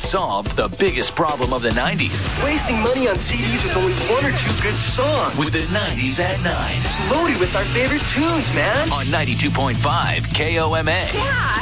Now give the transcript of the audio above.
solved the biggest problem of the 90s. Wasting money on CDs with only one or two good songs. With the 90s at 9. It's loaded with our favorite tunes, man. On 92.5 KOMA. Yeah.